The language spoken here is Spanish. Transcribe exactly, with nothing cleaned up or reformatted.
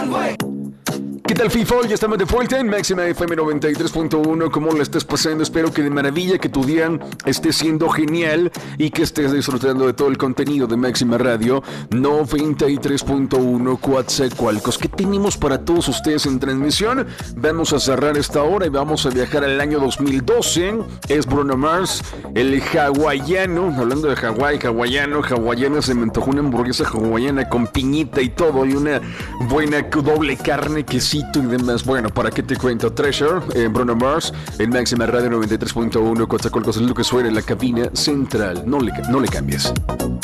¿Qué tal, FIFO? Ya estamos de vuelta en Máxima F M noventa y tres punto uno. ¿Cómo la estás pasando? Espero que de maravilla, que tu día esté siendo genial y que estés disfrutando de todo el contenido de Máxima Radio noventa y tres punto uno Coatzacoalcos. ¿Qué tenemos para todos ustedes en transmisión? Vamos a cerrar esta hora y vamos a viajar al año dos mil doce. Es Bruno Mars, el hawaiano. Hablando de Hawái, hawaiano, hawaiana. Se me antojó una hamburguesa hawaiana con piñita y todo, y una buena doble carne, quesito y demás. Bueno, ¿para qué te cuento? Treasure, eh, Bruno Mars, en Máxima Radio noventa y tres punto uno Coatzacoalcos, es lo que suena en la cabina central. No le, no le cambies.